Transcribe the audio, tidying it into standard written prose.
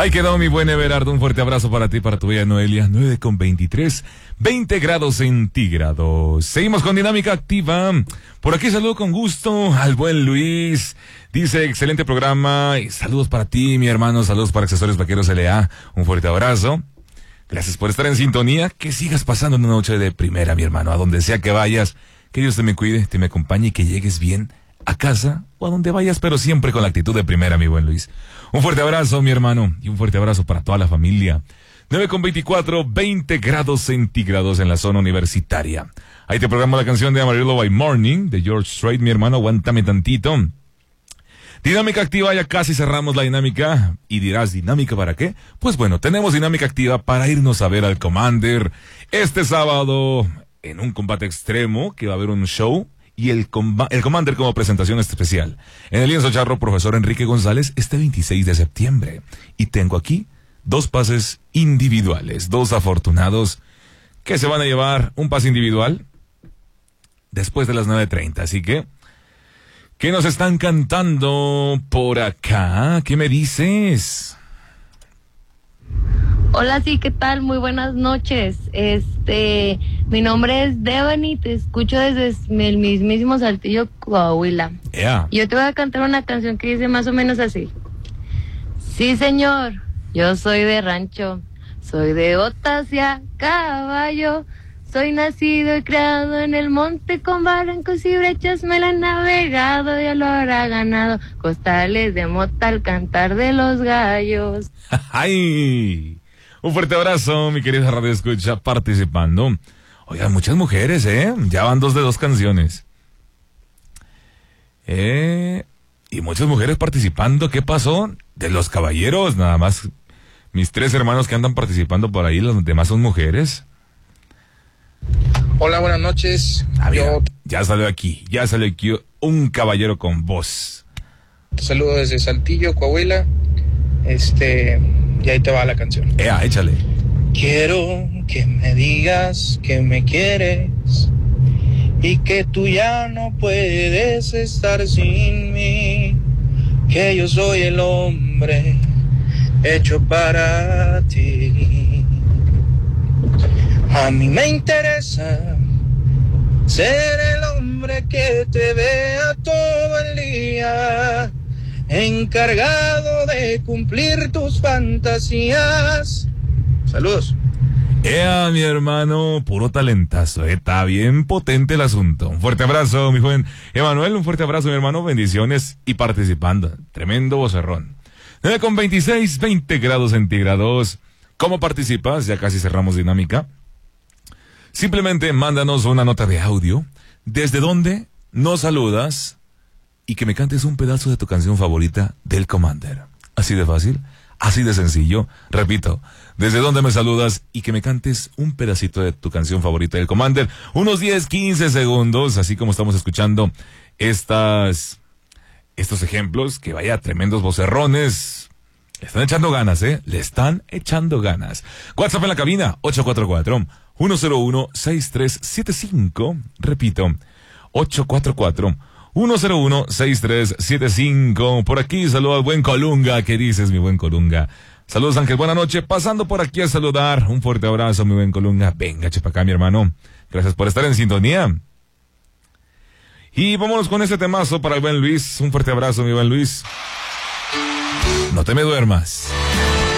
Ahí quedó mi buen Everardo, un fuerte abrazo para ti, para tu bella Noelia. 9:23, 20 grados centígrados. Seguimos con Dinámica Activa. Por aquí saludo con gusto al buen Luis. Dice, excelente programa. Y saludos para ti, mi hermano. Saludos para Accesorios Vaqueros LA. Un fuerte abrazo. Gracias por estar en sintonía. Que sigas pasando una noche de primera, mi hermano. A donde sea que vayas, que Dios te me cuide, te me acompañe y que llegues bien a casa o a donde vayas, pero siempre con la actitud de primera, mi buen Luis. Un fuerte abrazo, mi hermano, y un fuerte abrazo para toda la familia. 9:24, 20 grados centígrados en la zona universitaria. Ahí te programo la canción de Amarillo by Morning, de George Strait, mi hermano, aguántame tantito. Dinámica Activa, ya casi cerramos la dinámica. Y dirás, ¿dinámica para qué? Pues bueno, tenemos Dinámica Activa para irnos a ver al Commander este sábado en un combate extremo, que va a haber un show. Y el Commander como presentación especial en el Lienzo Charro, profesor Enrique González, este 26 de septiembre. Y tengo aquí 2 pases individuales, 2 afortunados que se van a llevar un pase individual después de las 9:30. Así que, ¿qué nos están cantando por acá? ¿Qué me dices? Hola, sí, ¿qué tal? Muy buenas noches. Mi nombre es Devani, te escucho desde el mismísimo Saltillo, Coahuila. Yeah. Yo te voy a cantar una canción que dice más o menos así. Sí, señor, yo soy de rancho, soy de botas y a caballo, soy nacido y criado en el monte con barrancos y brechas, me la he navegado, ya lo habrá ganado, costales de mota al cantar de los gallos. ¡Ay! Un fuerte abrazo, mi querida Radio Escucha, participando. Oigan, muchas mujeres, ya van 2 de 2 canciones. Y muchas mujeres participando. ¿Qué pasó? De los caballeros, nada más. Mis 3 hermanos que andan participando por ahí, los demás son mujeres. Hola, buenas noches. Mira, ya salió aquí un caballero con voz. Te saludo desde Saltillo, Coahuila. Y ahí te va la canción. Échale. Quiero que me digas que me quieres y que tú ya no puedes estar sin mí, que yo soy el hombre hecho para ti. A mí me interesa ser el hombre que te vea todo el día, encargado de cumplir tus fantasías. Saludos. Mi hermano, puro talentazo, está bien potente el asunto. Un fuerte abrazo, mi joven Emanuel, un fuerte abrazo, mi hermano, bendiciones y participando. Tremendo vocerrón. 9:26, 20 grados centígrados. ¿Cómo participas? Ya casi cerramos dinámica. Simplemente mándanos una nota de audio. ¿Desde dónde nos saludas? Y que me cantes un pedazo de tu canción favorita del Commander. Así de fácil, así de sencillo. Repito, ¿desde dónde me saludas? Y que me cantes un pedacito de tu canción favorita del Commander. Unos 10, 15 segundos, así como estamos escuchando estos ejemplos. Que vaya, tremendos vocerrones. Le están echando ganas, le están echando ganas. WhatsApp en la cabina, 844-101-6375. Repito, 844-101-6375. Por aquí, saludo al buen Colunga. ¿Qué dices, mi buen Colunga? Saludos, Ángel, buena noche. Pasando por aquí a saludar. Un fuerte abrazo, mi buen Colunga. Venga, chepa acá, mi hermano. Gracias por estar en sintonía. Y vámonos con este temazo para el buen Luis. Un fuerte abrazo, mi buen Luis. No te me duermas.